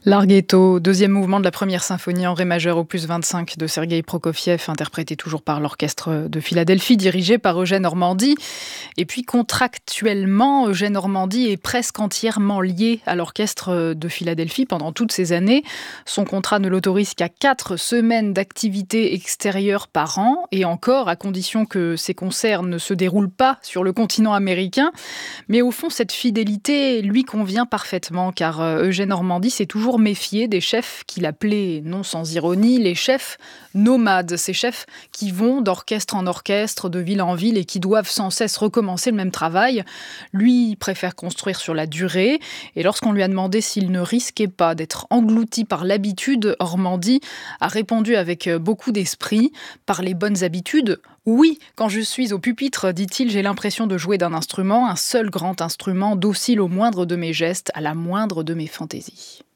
Larghetto, deuxième mouvement de la première symphonie en ré majeur opus 25 de Sergueï Prokofiev, interprété toujours par l'orchestre de Philadelphie, dirigé par Eugène Ormandy. Et puis contractuellement, Eugène Ormandy est presque entièrement lié à l'orchestre de Philadelphie pendant toutes ces années. Son contrat ne l'autorise qu'à 4 semaines d'activité extérieure par an, et encore à condition que ses concerts ne se déroulent pas sur le continent américain. Mais au fond, cette fidélité lui convient parfaitement, car Eugène Ormandy s'est toujours méfié des chefs qu'il appelait, non sans ironie, les chefs nomades. Ces chefs qui vont d'orchestre en orchestre, de ville en ville et qui doivent sans cesse recommencer le même travail. Lui préfère construire sur la durée. Et lorsqu'on lui a demandé s'il ne risquait pas d'être englouti par l'habitude, Ormandy a répondu avec beaucoup d'esprit: par les bonnes habitudes, oui, quand je suis au pupitre, dit-il, j'ai l'impression de jouer d'un instrument, un seul grand instrument, docile au moindre de mes gestes, à la moindre de mes fantaisies.